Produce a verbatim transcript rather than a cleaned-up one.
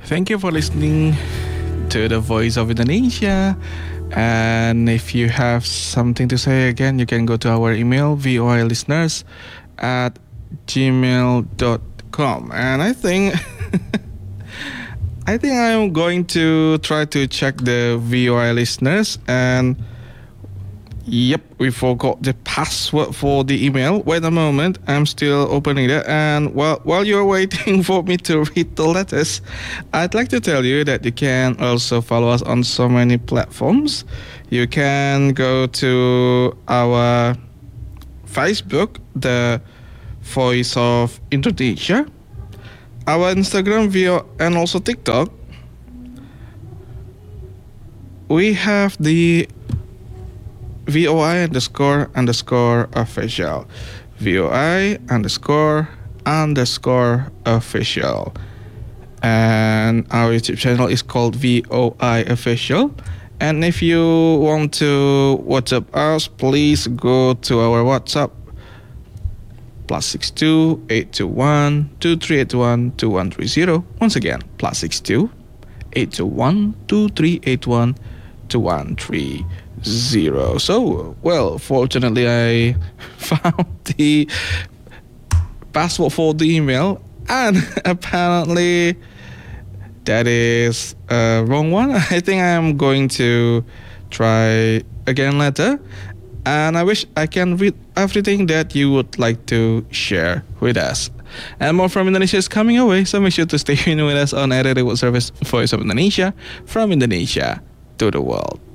Thank you for listening to the Voice of Indonesia. And if you have something to say again, you can go to our email, voilisteners at gmail dot com. And I think I think I'm going to try to check the V O I listeners. And yep, we forgot the password for the email. Wait a moment, I'm still opening it. And while while you're waiting for me to read the letters, I'd like to tell you that you can also follow us on so many platforms. You can go to our Facebook, the Voice of Indonesia, our Instagram, Vio, and also TikTok. We have the V O I underscore underscore official. V O I underscore underscore official. And our YouTube channel is called V O I official. And if you want to WhatsApp us, please go to our WhatsApp plus six two eight two one two three eight one two one three zero. Once again, plus six two eight two one two three eight one two one three zero. So, well, fortunately, I found the password for the email, and apparently that is a wrong one. I think I'm going to try again later, and I wish I can read everything that you would like to share with us. And more from Indonesia is coming away, so make sure to stay tuned with us on R R I World Service, Voice of Indonesia, from Indonesia to the world.